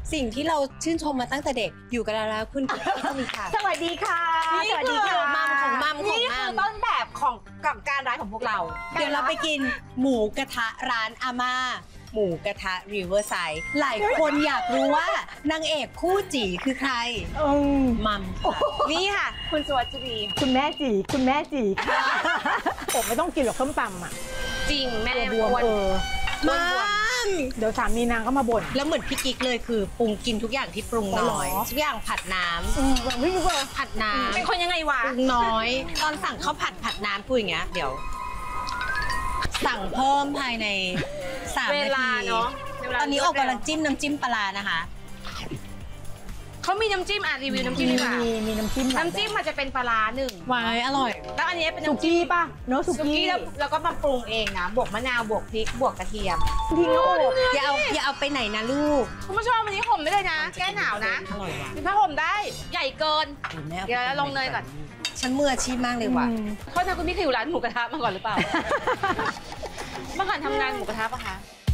สิ่งที่เราชื่นชมมาตั้งแต่เด็กอยู่กันแล้วคุณพี่สนิทค่ะสวัสดีค่ะสวัสดีค่ะมัมของมัมนี่คือต้นแบบของการร้านของพวกเราเดี๋ยวเราไปกินหมูกระทะร้านอาม่าหมูกระทะริเวอร์ไซด์หลายคนอยากรู้ว่านางเอกคู่จีคือใครมัมนี่ค่ะคุณสวัสดีคุณแม่จีค่ะผมไม่ต้องกินหรอกส้มตำอ่ะจริงแม่บวมมัมเดี๋ยวสามีนางก็มาบ่นแล้วเหมือนพี่กิ๊กเลยคือปรุงกินทุกอย่างที่ปรุงน้อยทุกอย่างผัดน้ำพี่กิ๊กผัดน้ำเป็นคนยังไงวะปรุงน้อยตอนสั่งข้าวผัดน้ำพูดอย่างเงี้ยเดี๋ยวสั่งเพิ่มภายใน3 นาทีเนาะตอนนี้อกกำลังจิ้มน้ำจิ้มปลานะคะเขามีน้ำจิ้มรีวิวน้ำจิ้มดีกว่ามีน้ำจิ้มมันจะเป็นปลา1 วายอร่อยแล้วอันนี้เป็นสุกี้ป่ะเนาะสุกี้แล้วก็มาปรุงเองนะบวกมะนาวบวกพริกบวกกระเทียมทิ้งแล้วอบอย่าเอาไปไหนนะลูกคุณผู้ชมวันนี้ห่มได้เลยนะแก้หนาวนะอร่อยว่ะมีผ้าห่มได้ใหญ่เกินเดี๋ยวลงเนยก่อนฉันมืออาชีพมากเลยว่ะเพราะฉะนั้นคุณพี่เคยอยู่ร้านหมูกระทะมาก่อนหรือเปล่าเมื่อก่อนทำงานหมูกระทะปะคะ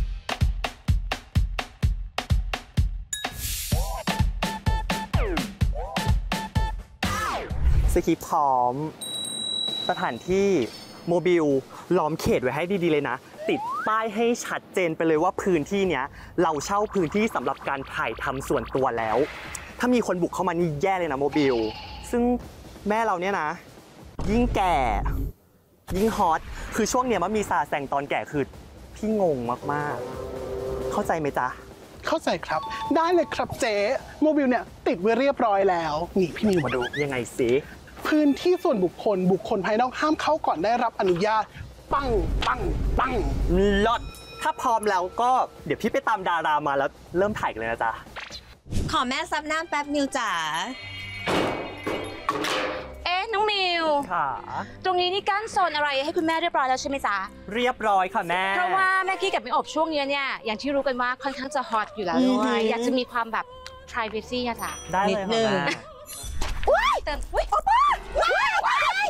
สคริปต์พร้อมสถานที่โมบิลล้อมเขตไว้ให้ดีๆเลยนะติดป้ายให้ชัดเจนไปเลยว่าพื้นที่เนี้ยเราเช่าพื้นที่สำหรับการถ่ายทำส่วนตัวแล้วถ้ามีคนบุกเข้ามานี่แย่เลยนะโมบิลซึ่งแม่เราเนี่ยนะยิ่งแก่ยิ่งฮอตคือช่วงเนี้ยมันมีซาแซงตอนแก่คือพี่งงมากๆเข้าใจไหมจ๊ะเข้าใจครับได้เลยครับเจ๊โมบิลเนี่ยติดไว้เรียบร้อยแล้วนี่พี่นิวมาดูยังไงสิพื้นที่ส่วนบุคคลภายนอกห้ามเข้าก่อนได้รับอนุญาตปังลดถ้าพร้อมแล้วก็เดี๋ยวพี่ไปตามดารามาแล้วเริ่มถ่ายกันเลยนะจ๊ะขอแม่ซับน้ำแป๊บมิวจ๋าน้องมิวค่ะตรงนี้นี่กั้นโซนอะไรให้คุณแม่เรียบร้อยแล้วใช่ไหมจ๊ะเรียบร้อยค่ะแม่เพราะว่าแม่กี้กับมิอบช่วงนี้เนี่ยอย่างที่รู้กันว่าค่อนข้างจะฮอตอยู่แล้วด้วยอยากจะมีความแบบ privacy อะจ๊ะได้เลยค่ะแม่ว้ายแต่ว้ายว้าย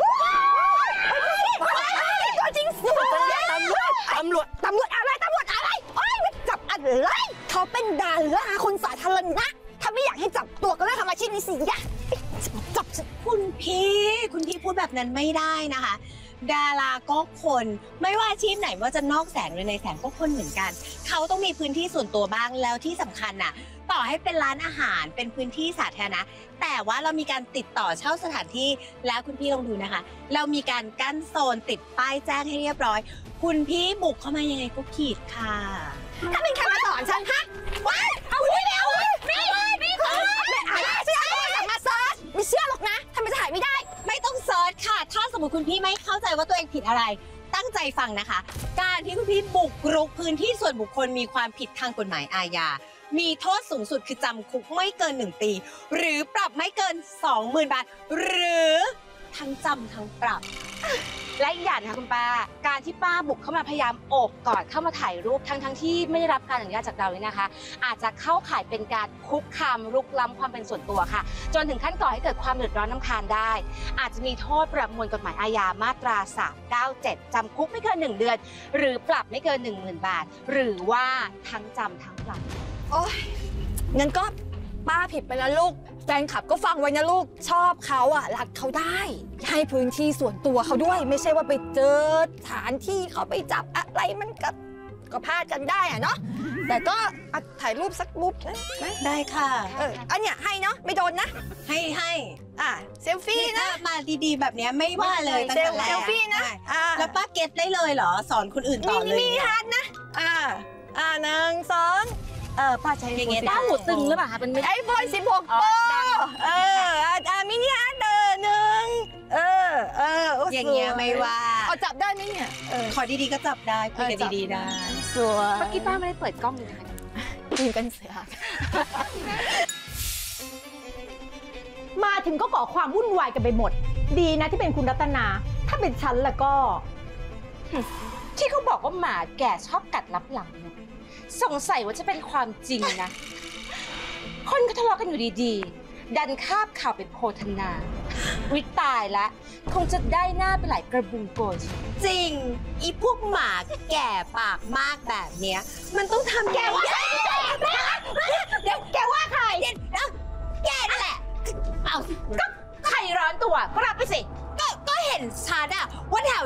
ตัวจริงสิตำรวจอะไรโอ๊ยจับอะไรเขาเป็นดาราคนสาธารณะถ้าไม่อยากให้จับตัวก็เลิกทำอาชีพนี้สิยะจับคุณพี่พูดแบบนั้นไม่ได้นะคะดาราก็คนไม่ว่าอาชีพไหนว่าจะนอกแสงหรือในแสงก็คนเหมือนกันเขาต้องมีพื้นที่ส่วนตัวบ้างแล้วที่สำคัญน่ะต่อให้เป็นร้านอาหารเป็นพื้นที่สาธารณะแต่ว่าเรามีการติดต่อเช่าสถานที่แล้วคุณพี่ลองดูนะคะเรามีการกั้นโซนติดป้ายแจ้งให้เรียบร้อยคุณพี่บุกเข้ามายังไงก็ขีดค่ะถ้าเป็นใครมาสอนฉันฮะว้ายเอาไว้แล้วนี่คือมาเซิร์ชไม่เชื่อหรอกนะทำไมจะถ่ายไม่ได้ไม่ต้องเซิร์ชค่ะถ้าสมมติคุณพี่ไม่เข้าใจว่าตัวเองผิดอะไรตั้งใจฟังนะคะการที่คุณพี่บุกรุกพื้นที่ส่วนบุคคลมีความผิดทางกฎหมายอาญามีโทษสูงสุดคือจำคุกไม่เกิน1 ปีหรือปรับไม่เกิน 20,000 บาทหรือทั้งจำทั้งปรับและอีกอย่างนะคะคุณป้าการที่ป้าบุกเข้ามาพยายามโอบกอดเข้ามาถ่ายรูปทั้งที่ไม่ได้รับการอนุญาตจากเราเลยนะคะอาจจะเข้าข่ายเป็นการคุกคามรุกล้ำความเป็นส่วนตัวค่ะจนถึงขั้นก่อให้เกิดความเดือดร้อนรำคาญได้อาจจะมีโทษประมวลกฎหมายอาญามาตรา397จำคุกไม่เกิน1 เดือนหรือปรับไม่เกิน 10,000 บาทหรือว่าทั้งจำทั้งปรับโอ๊ยงั้นก็ป้าผิดไปแล้วลูกแฟนคลับก็ฟังไว้นะลูกชอบเขาอะรักเขาได้ให้พื้นที่ส่วนตัวเขาด้วยไม่ใช่ว่าไปเจอสถานที่เขาไปจับอะไรมันก็พลาดกันได้อะเนาะแต่ก็ถ่ายรูปสักรูปได้ค่ะอันเนี้ยให้เนาะไม่โดนนะให้เซลฟี่นะมาดีๆแบบนี้ไม่ว่าเลยตั้งแต่แรกเซลฟี่นะแล้วป้าเก็ตได้เลยเหรอสอนคนอื่นต่อเลยมีฮัทนะ1 2ป้าใช้อย่างเงี้ยป้าหูตึงหรือเปล่าคะเป็นไอโฟน16 Pro มินิฮัทอย่างเงี้ยไม่ว่าจับได้ไหมเนี่ยขอดีๆก็จับได้คุยกันดีๆได้สวยเมื่อกี้ป้าไม่ได้เปิดกล้องเลยค่ะดูกันเสียมาถึงก็ก่อความวุ่นวายกันไปหมดดีนะที่เป็นคุณรัตนาถ้าเป็นฉันแล้วก็ที่เขาบอกว่าหมาแก่ชอบกัดลับหลังสงสัยว่าจะเป็นความจริงนะคนก็ทะเลาะกันอยู่ดีๆดันคาบข่าวไปโพธนาวิตายละคงจะได้หน้าไปหลายกระบุงโกยจริงอีพวกหมาแก่ปากมากแบบเนี้ยมันต้องทำแกว่าเดี๋ยวแกว่า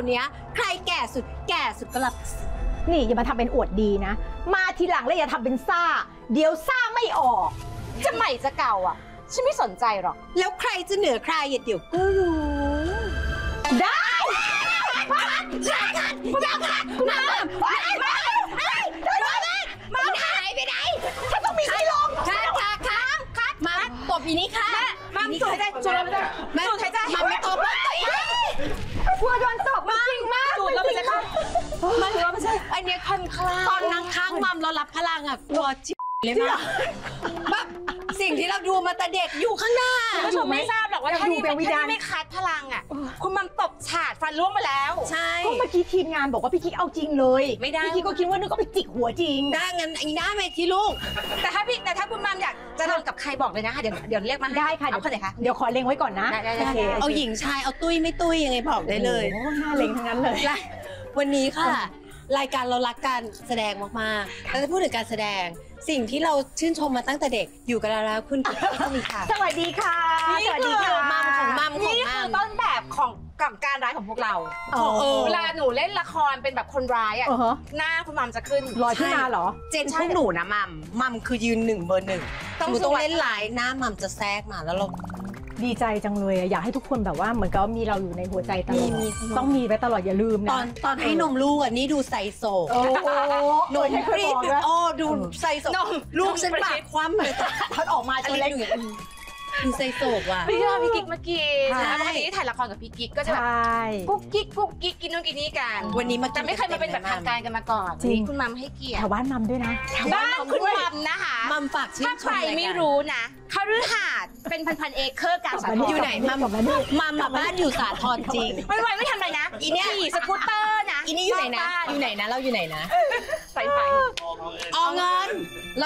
เนี้ยใครแก่สุดก็รับนี่อย่ามาทำเป็นอวดดีนะ มาทีหลังแล้วอย่าทำเป็นซ่า เดี๋ยวซ่าไม่ออกจะใหม่จะเก่าอ่ะฉันไม่สนใจหรอกแล้วใครจะเหนือใครเดี๋ยวก็รู้ได้มาหายไปไหนฉันต้องมีใครลงค่ะมาตบอีนี้ค่ะมาสูดหายใจสูดหายใจมาไม่ตบมากลัวโดนตบมาจริงมากสูดแล้วไม่ใช่ค่ะไม่ใช่อันเนี้ยค่อนข้างตอนนั่งข้างมัมเรารับพลังอ่ะกลัวจิ๊บเลยมั้ยแบบสิ่งที่เราดูมาแต่เด็กอยู่ข้างหน้าคุณผู้ชมไม่ทราบหรอกว่าถ้านี่ไม่คัดพลังอ่ะคุณมัมตบฉาดฟันร่วงมาแล้วใช่ก็เมื่อกี้ทีมงานบอกว่าพี่กิ๊กเอาจริงเลยไม่ได้พี่กิ๊กก็คิดว่านึกก็ไปจิกหัวจริงได้งั้นอีน่าไหมที่ลูกแต่ถ้าคุณมัมอยากจะโดนกับใครบอกเลยนะคะเดี๋ยวเรียกมาได้ค่ะเอาคนไหนคะเดี๋ยวขอเล็งไว้ก่อนนะเอาหญิงชายเอาตุ้ยไม่ตุ้ยยังไงบอกได้เลยน่าเล็งทั้งนั้นเลยวันนี้ค่ะรายการเรารักการแสดงมากๆแล้วจะพูดถึงการแสดงสิ่งที่เราชื่นชมมาตั้งแต่เด็กอยู่กับเราแล้วคุณกิ๊กมีค่ะสวัสดีค่ะสวัสดีค่ะมัมของมัมนี่คือต้นแบบของการร้ายของพวกเราเวลาหนูเล่นละครเป็นแบบคนร้ายอ่ะหน้าคุณมัมจะขึ้นลอยขึ้นมาเหรอเจนพวกหนูนะมัมคือยืน1เบอร์ 1ต้องเล่นหลายหน้ามัมจะแทรกมาแล้วเราดีใจจังเลยอยากให้ทุกคนแบบว่าเหมือนกับมีเราอยู่ในหัวใจตลอดต้องมีไว้ตลอดอย่าลืมนะตอนให้นมลูกอ่ะนี่ดูไซโซนมปรีดดูไซโซลูกฉันปากคว่ำเลยตอนออกมาตัวเล็กดูไซโซกว่ะพี่พี่กิ๊กเมื่อกี้วันนี้ถ่ายละครกับพี่กิ๊กก็จะแบบกุ๊กกิ๊กกินนู่นกินนี่กันวันนี้มาแต่ไม่เคยมาเป็นแบบทางการกันมาก่อนคุณมัมให้เกียรติแถวบ้านมัมด้วยนะบ้านคุณมัมนะคะมัมฝากชื่อถ้าใครไม่รู้นะคฤหาสน์เป็นพันเอเคอร์กลางสาทรอยู่ไหนมัมบ้านอยู่สาทรจริงไม่ทำอะไรนะอีเนี่ยขี่สกูตเตอร์นะอีนี่อยู่ไหนนะเราอยู่ไหนนะใส่เอาเงินเรา